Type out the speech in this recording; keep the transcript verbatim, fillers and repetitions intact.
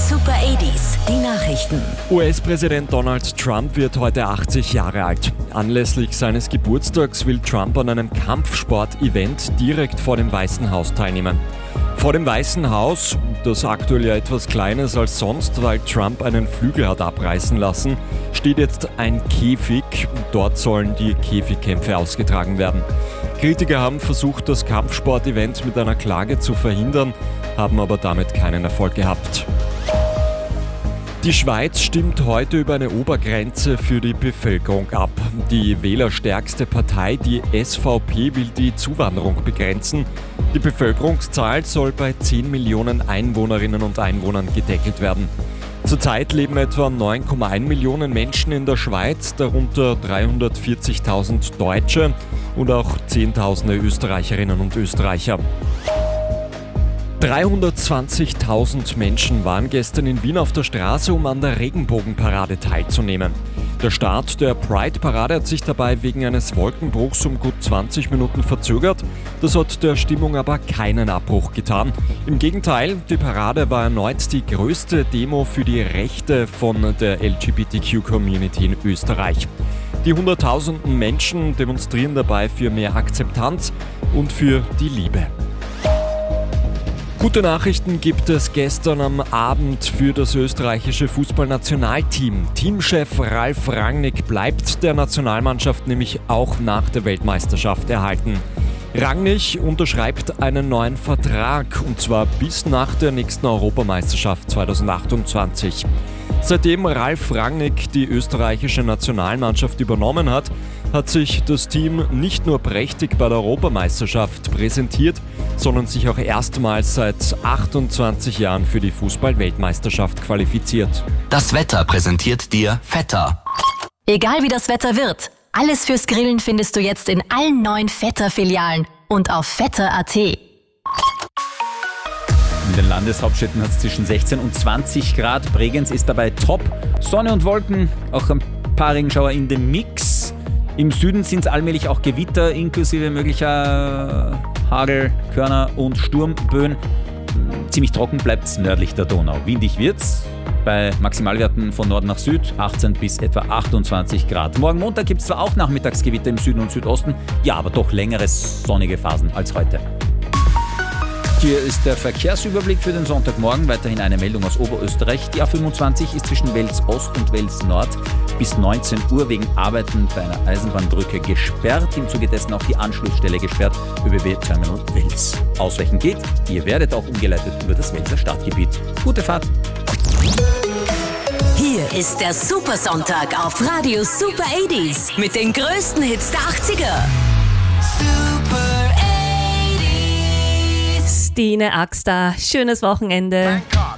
Super achtziger, die Nachrichten. U S-Präsident Donald Trump wird heute achtzig Jahre alt. Anlässlich seines Geburtstags will Trump an einem Kampfsport-Event direkt vor dem Weißen Haus teilnehmen. Vor dem Weißen Haus, das aktuell ja etwas kleiner ist als sonst, weil Trump einen Flügel hat abreißen lassen, steht jetzt ein Käfig. Dort sollen die Käfigkämpfe ausgetragen werden. Kritiker haben versucht, das Kampfsport-Event mit einer Klage zu verhindern, haben aber damit keinen Erfolg gehabt. Die Schweiz stimmt heute über eine Obergrenze für die Bevölkerung ab. Die wählerstärkste Partei, die S V P, will die Zuwanderung begrenzen. Die Bevölkerungszahl soll bei zehn Millionen Einwohnerinnen und Einwohnern gedeckelt werden. Zurzeit leben etwa neun Komma eins Millionen Menschen in der Schweiz, darunter dreihundertvierzigtausend Deutsche und auch Zehntausende Österreicherinnen und Österreicher. dreihundertzwanzigtausend Menschen waren gestern in Wien auf der Straße, um an der Regenbogenparade teilzunehmen. Der Start der Pride-Parade hat sich dabei wegen eines Wolkenbruchs um gut zwanzig Minuten verzögert. Das hat der Stimmung aber keinen Abbruch getan. Im Gegenteil, die Parade war erneut die größte Demo für die Rechte von der L G B T Q-Community in Österreich. Die Hunderttausenden Menschen demonstrieren dabei für mehr Akzeptanz und für die Liebe. Gute Nachrichten gibt es gestern am Abend für das österreichische Fußballnationalteam. Teamchef Ralf Rangnick bleibt der Nationalmannschaft nämlich auch nach der Weltmeisterschaft erhalten. Rangnick unterschreibt einen neuen Vertrag, und zwar bis nach der nächsten Europameisterschaft zweitausendachtundzwanzig. Seitdem Ralf Rangnick die österreichische Nationalmannschaft übernommen hat, hat sich das Team nicht nur prächtig bei der Europameisterschaft präsentiert, sondern sich auch erstmals seit achtundzwanzig Jahren für die Fußball-Weltmeisterschaft qualifiziert. Das Wetter präsentiert dir Vetter. Egal wie das Wetter wird, alles fürs Grillen findest du jetzt in allen neuen Vetter-Filialen und auf vetter punkt a t. In den Landeshauptstädten hat es zwischen sechzehn und zwanzig Grad. Bregenz ist dabei top. Sonne und Wolken, auch ein paar Regenschauer in dem Mix. Im Süden sind es allmählich auch Gewitter inklusive möglicher Hagel, Körner und Sturmböen. Ziemlich trocken bleibt es nördlich der Donau. Windig wird's bei Maximalwerten von Norden nach Süd, achtzehn bis etwa achtundzwanzig Grad. Morgen Montag gibt es zwar auch Nachmittagsgewitter im Süden und Südosten, ja, aber doch längere sonnige Phasen als heute. Hier ist der Verkehrsüberblick für den Sonntagmorgen. Weiterhin eine Meldung aus Oberösterreich. Die A fünfundzwanzig ist zwischen Wels Ost und Wels Nord bis neunzehn Uhr wegen Arbeiten bei einer Eisenbahnbrücke gesperrt. Im Zuge dessen auch die Anschlussstelle gesperrt, ÖBB Terminal Wels. Ausweichen geht, ihr werdet auch umgeleitet über das Welser Stadtgebiet. Gute Fahrt! Hier ist der Supersonntag auf Radio Super achtziger mit den größten Hits der achtziger. Stine Axter, schönes Wochenende.